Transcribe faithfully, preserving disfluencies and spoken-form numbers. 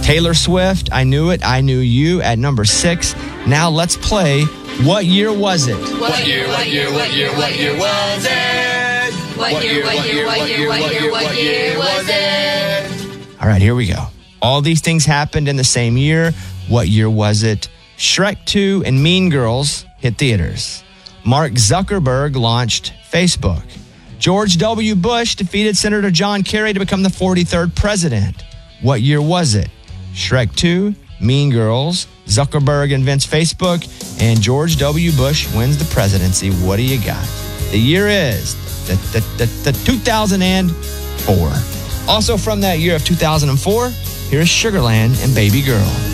Taylor Swift, I Knew It, I Knew You at number six. Now let's play What Year Was It? What year, what year, what year, what year was it? What year, what year, what year, what year, what year was it? All right, here we go. All these things happened in the same year. What year was it? Shrek two and Mean Girls hit theaters. Mark Zuckerberg launched Facebook. George W. Bush defeated Senator John Kerry to become the forty-third president. What year was it? Shrek two, Mean Girls, Zuckerberg invents Facebook, and George W. Bush wins the presidency. What do you got? The year is the, the, the, the two thousand four. Also from that year of two thousand four, here's Sugarland and Baby Girl.